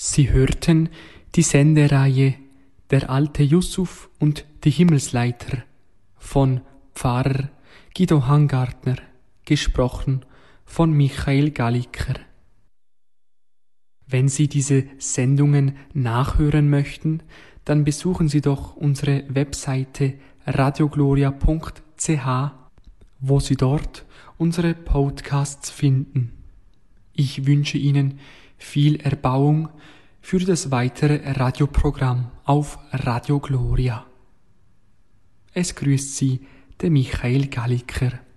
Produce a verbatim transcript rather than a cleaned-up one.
Sie hörten die Sendereihe Der alte Yusuf und die Himmelsleiter von Pfarrer Guido Hangartner, gesprochen von Michael Galliker. Wenn Sie diese Sendungen nachhören möchten, dann besuchen Sie doch unsere Webseite radiogloria punkt c h, wo Sie dort unsere Podcasts finden. Ich wünsche Ihnen viel Erbauung für das weitere Radioprogramm auf Radio Gloria. Es grüßt Sie der Michael Galliker.